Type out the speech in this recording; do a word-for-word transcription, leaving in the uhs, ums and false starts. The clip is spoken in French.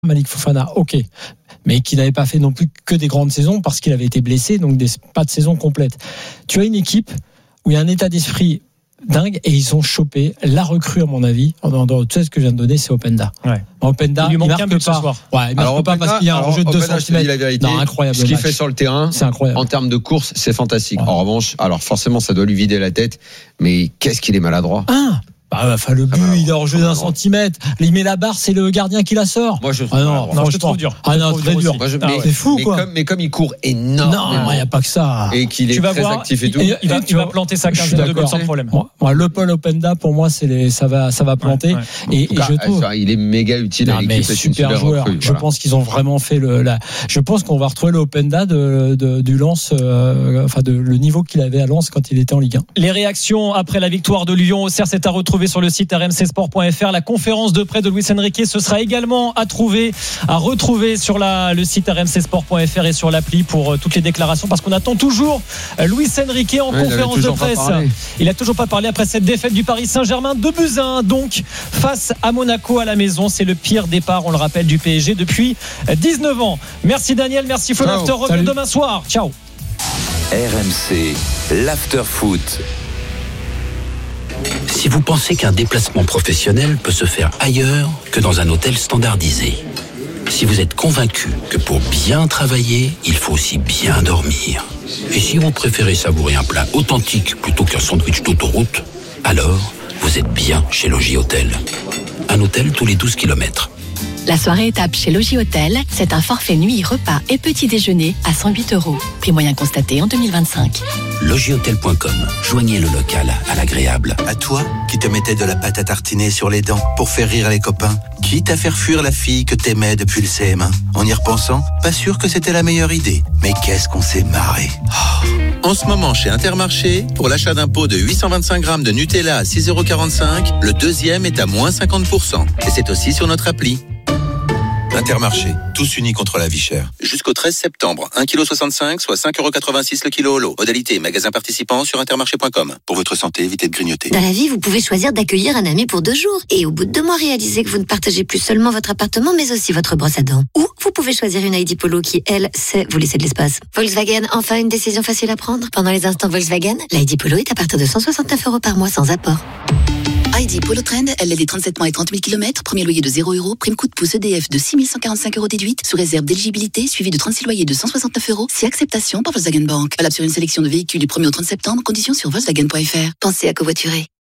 Malik Fofana, ok, mais qui n'avait pas fait non plus que des grandes saisons parce qu'il avait été blessé, donc des, pas de saison complète. Tu as une équipe où il y a un état d'esprit dingue et ils ont chopé la recrue à mon avis. Dans, dans, tu sais ce que je viens de donner, c'est Openda. Ouais. Openda, il lui manque il un marque but pas. ce soir. Ouais, il marque alors, pas Openda, parce qu'il y a un enjeu de deux centimètres. La vérité, non, incroyable. Ce qu'il fait sur le terrain, c'est incroyable. En termes de course, c'est fantastique. Ouais. En revanche, alors forcément, ça doit lui vider la tête, mais qu'est-ce qu'il est maladroit. Ah Bah, enfin, le but, ah bah, il est hors jeu d'un centimètre. Il met la barre, c'est le gardien qui la sort. Moi, je ah non, non, je te trouve dur. Ah non, très dur. Moi, je, ah, mais, ouais. C'est fou, mais quoi. Comme, mais comme il court énormément. Non, il n'y a pas que ça. Et qu'il est tu vas très voir, actif et il, tout. Il, il, va, et il va planter sa quinzaine de buts sans problème. Moi, moi, le Paul Openda, pour moi, c'est les, ça va, ça va planter. Ouais, ouais. Et, et cas, je trouve. il est méga utile Non, à mais l'équipe. C'est une super super joueur. recrue, Je voilà. pense qu'ils ont vraiment fait le. La, je pense qu'on va retrouver le Openda de, de, du Lens, euh, enfin de le niveau qu'il avait à Lens quand il était en Ligue un. Les réactions après la victoire de Lyon au Auxerre, c'est à retrouver sur le site r m c sport point f r. La conférence de presse de Luis Enrique, ce sera également à trouver, à retrouver sur la, le site r m c sport point f r et sur l'appli pour euh, toutes les déclarations, parce qu'on attend toujours euh, Luis Enrique en ouais, conférence de presse. Il a toujours pas parlé après cette défaite du Paris Saint-Germain, deux buts à un donc face à Monaco à la maison. C'est le pire départ, on le rappelle, du P S G depuis dix-neuf ans. Merci Daniel, merci Flo. L'after revient demain soir. Ciao. R M C, l'after foot. Si vous pensez qu'un déplacement professionnel peut se faire ailleurs que dans un hôtel standardisé, si vous êtes convaincu que pour bien travailler, il faut aussi bien dormir, et si vous préférez savourer un plat authentique plutôt qu'un sandwich d'autoroute, alors vous êtes bien chez Logis Hôtel. Un hôtel tous les douze kilomètres. La soirée étape chez Logis Hôtel, c'est un forfait nuit, repas et petit déjeuner à cent huit euros. Prix moyen constaté en deux mille vingt-cinq. logis hôtel point com. Joignez le local à l'agréable. À toi, qui te mettais de la pâte à tartiner sur les dents pour faire rire les copains, quitte à faire fuir la fille que t'aimais depuis le C M un. En y repensant, pas sûr que c'était la meilleure idée. Mais qu'est-ce qu'on s'est marré. Oh. En ce moment, chez Intermarché, pour l'achat d'un pot de huit cent vingt-cinq grammes de Nutella à six euros quarante-cinq, le deuxième est à moins cinquante pour cent. Et c'est aussi sur notre appli. Intermarché, tous unis contre la vie chère. Jusqu'au treize septembre, un virgule soixante-cinq kilos, soit cinq euros quatre-vingt-six le kilo holo. Modalité magasin participant sur intermarché point com. Pour votre santé, évitez de grignoter. Dans la vie, vous pouvez choisir d'accueillir un ami pour deux jours. Et au bout de deux mois, réaliser que vous ne partagez plus seulement votre appartement, mais aussi votre brosse à dents. Ou vous pouvez choisir une I D Polo qui, elle, sait vous laisser de l'espace. Volkswagen, enfin une décision facile à prendre. Pendant les instants Volkswagen, l'I D Polo est à partir de cent soixante-neuf euros par mois sans apport. I D Polo Trend, L L D trente-sept mois et trente mille kilomètres, premier loyer de zéro euros, prime coup de pouce E D F de six mille cent quarante-cinq euros déduite, sous réserve d'éligibilité, suivi de trente-six loyers de cent soixante-neuf euros, si acceptation par Volkswagen Bank. Valable sur une sélection de véhicules du premier au trente septembre, conditions sur volkswagen point f r. Pensez à covoiturer.